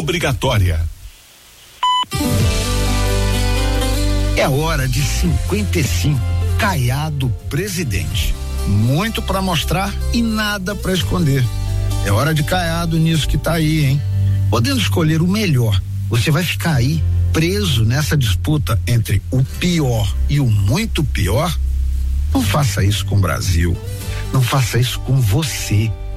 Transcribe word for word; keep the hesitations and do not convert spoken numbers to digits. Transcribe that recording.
obrigatória. É hora de cinquenta e cinco, Caiado presidente. Muito para mostrar e nada para esconder. É hora de Caiado nisso que tá aí, hein? Podendo escolher o melhor, você vai ficar aí preso nessa disputa entre o pior e o muito pior? Não faça isso com o Brasil. Não faça isso com você.